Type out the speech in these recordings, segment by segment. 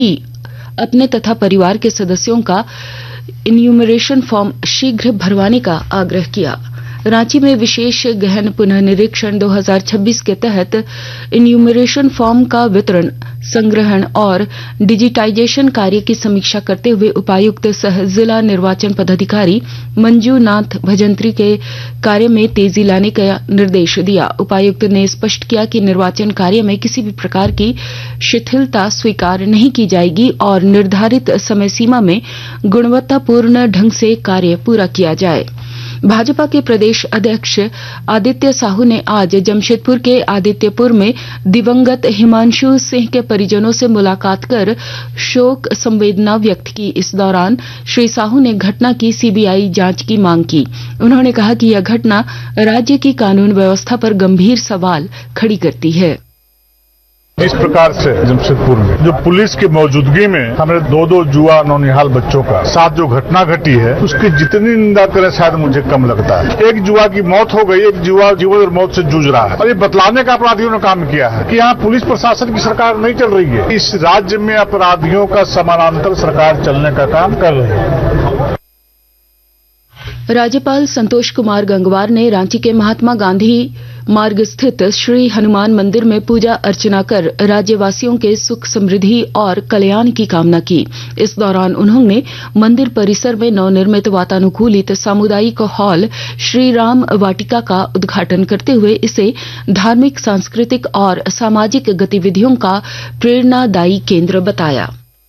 अपने तथा परिवार के सदस्यों का इन्यूमरेशन फॉर्म शीघ्र भरवाने का आग्रह किया। रांची में विशेष गहन पुनर्निरीक्षण 2026 के तहत इन्यूमरेशन फॉर्म का वितरण, संग्रहण और डिजिटाइजेशन कार्य की समीक्षा करते हुए उपायुक्त सह जिला निर्वाचन पदाधिकारी मंजूनाथ भजंत्री के कार्य में तेजी लाने का निर्देश दिया। उपायुक्त ने स्पष्ट किया कि निर्वाचन कार्य में किसी भी प्रकार की शिथिलता स्वीकार नहीं की जाएगी और निर्धारित समय सीमा में गुणवत्तापूर्ण ढंग से कार्य पूरा किया जाए। भाजपा के प्रदेश अध्यक्ष आदित्य साहू ने आज जमशेदपुर के आदित्यपुर में दिवंगत हिमांशु सिंह के परिजनों से मुलाकात कर शोक संवेदना व्यक्त की। इस दौरान श्री साहू ने घटना की सीबीआई जांच की मांग की। उन्होंने कहा कि यह घटना राज्य की कानून व्यवस्था पर गंभीर सवाल खड़ी करती है। इस प्रकार से जमशेदपुर में जो पुलिस की मौजूदगी में हमें दो जुआ नौनिहाल बच्चों का साथ जो घटना घटी है उसकी जितनी निंदा करें शायद मुझे कम लगता है। एक जुआ की मौत हो गई, एक जुआ जीवन और मौत से जूझ रहा है और ये बतलाने का अपराधियों ने काम किया है कि यहाँ पुलिस प्रशासन की सरकार नहीं चल रही है। इस राज्य में अपराधियों का समानांतर सरकार चलने का काम कर रही है। राज्यपाल संतोष कुमार गंगवार ने रांची के महात्मा गांधी मार्ग स्थित श्री हनुमान मंदिर में पूजा अर्चना कर राज्यवासियों के सुख समृद्धि और कल्याण की कामना की। इस दौरान उन्होंने मंदिर परिसर में नवनिर्मित वातानुकूलित सामुदायिक हॉल श्री राम वाटिका का उद्घाटन करते हुए इसे धार्मिक, सांस्कृतिक और सामाजिक गतिविधियों का प्रेरणादायी केंद्र बताया।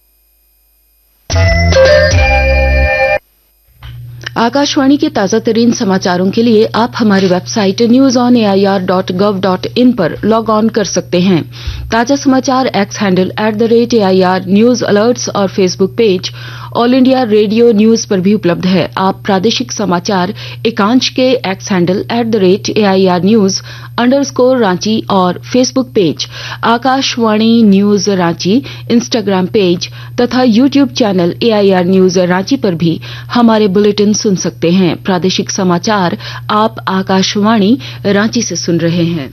आकाशवाणी के ताजा तरीन समाचारों के लिए आप हमारी वेबसाइट newsonair.gov.in पर लॉग ऑन कर सकते हैं। ताजा समाचार x handle @AIR news alerts और Facebook page all India radio news पर भी उपलब्ध है। आप प्रादेशिक समाचार एकांश के x handle @AIR news _ Ranchi और Facebook page Akashvani news Ranchi, Instagram page तथा YouTube channel AIR news Ranchi पर भी हमारे बुलेटिन सुन सकते हैं। प्रादेशिक समाचार आप आकाशवाणी रांची से सुन रहे हैं।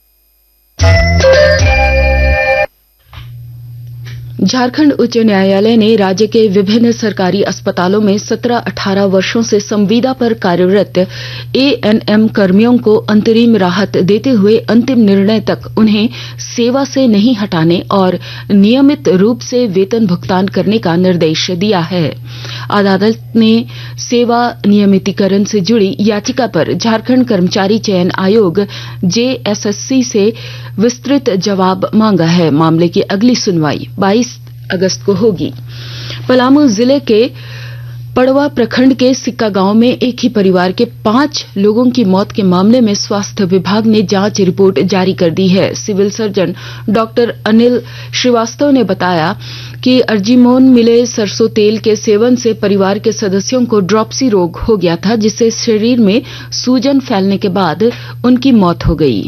झारखंड उच्च न्यायालय ने राज्य के विभिन्न सरकारी अस्पतालों में 17-18 वर्षों से संविदा पर कार्यरत ANM कर्मियों को अंतरिम राहत देते हुए अंतिम निर्णय तक उन्हें सेवा से नहीं हटाने और नियमित रूप से वेतन भुगतान करने का निर्देश दिया है। अदालत ने सेवा नियमितीकरण से जुड़ी याचिका पर झारखंड कर्मचारी चयन आयोग JSSC से विस्तृत जवाब मांगा है। मामले की अगली सुनवाई 22 अगस्त को होगी। पलामू जिले के पड़वा प्रखंड के सिक्का गांव में एक ही परिवार के 5 लोगों की मौत के मामले में स्वास्थ्य विभाग ने जांच रिपोर्ट जारी कर दी है। Civil surgeon doctor Anil Srivastava ने बताया कि अर्जिमोन मिले सरसों तेल के सेवन से परिवार के सदस्यों को ड्रॉपसी रोग हो गया था, जिससे शरीर में सूजन फैलने के बाद उनकी मौत हो गई।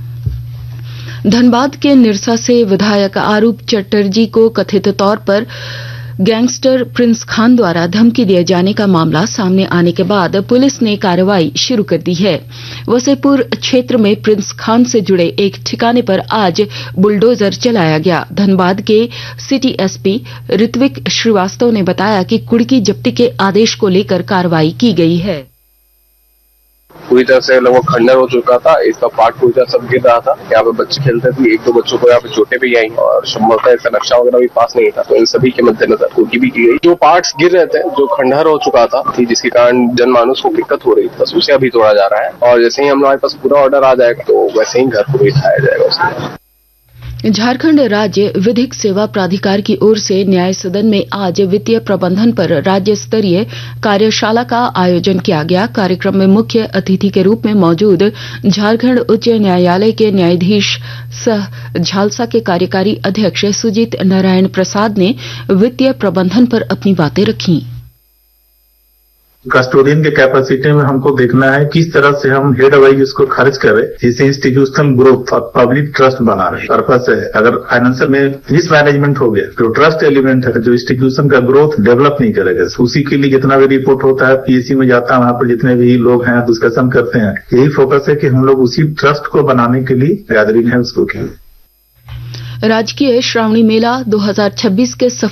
धनबाद के निरसा से विधायक आरूप चटर्जी को कथित तौर पर गैंगस्टर प्रिंस खान द्वारा धमकी दिए जाने का मामला सामने आने के बाद पुलिस ने कार्रवाई शुरू कर दी है। वसेपुर क्षेत्र में प्रिंस खान से जुड़े एक ठिकाने पर आज बुलडोजर चलाया गया। धनबाद के सिटी एसपी ऋत्विक श्रीवास्तव ने बताया कि कुड़की जब्ती के आदेश को लेकर कार्रवाई की गई है। पूरी तरह से लगभग खंडर हो चुका था, इसका पार्ट पूरी तरह सब गिर रहा था। यहाँ पे बच्चे खेलते थे, 1-2 बच्चों को यहाँ पे चोटें भी आई और संभवतः इसका नक्शा वगैरह भी पास नहीं था, तो इन सभी के मद्देनजर कुर्की भी की गई। जो पार्ट्स गिर रहे थे, जो खंडहर हो चुका था, जिसके कारण जनमानस को दिक्कत हो रही थी, बस उसे अभी तोड़ा जा रहा है और जैसे ही हमारे पास पूरा ऑर्डर आ जाएगा तो वैसे ही घर को भी उठाया जाएगा उसमें। झारखंड राज्य विधिक सेवा प्राधिकार की ओर से न्याय सदन में आज वित्तीय प्रबंधन पर राज्य स्तरीय कार्यशाला का आयोजन किया गया। कार्यक्रम में मुख्य अतिथि के रूप में मौजूद झारखंड उच्च न्यायालय के न्यायाधीश सह झालसा के कार्यकारी अध्यक्ष सुजीत नारायण प्रसाद ने वित्तीय प्रबंधन पर अपनी बातें रखी। कस्टोडियन के कैपेसिटी में हमको देखना है किस तरह से हम हेड वाइज उसको खर्च करें, जिससे इंस्टीट्यूशनल ग्रोथ और पब्लिक ट्रस्ट बना रहे। पर्पस है अगर फाइनेंशियल में मिसमैनेजमेंट हो गया तो ट्रस्ट एलिमेंट है जो इंस्टीट्यूशन का ग्रोथ डेवलप नहीं करेगा। उसी के लिए जितना भी रिपोर्ट होता है पीएससी में जाता है, वहां पर जितने भी लोग हैं डिस्कशन करते हैं, यही फोकस है कि हम लोग उसी ट्रस्ट को बनाने के लिए गैदरिंग है उसको किया। राजकीय श्रावणी मेला 2026 के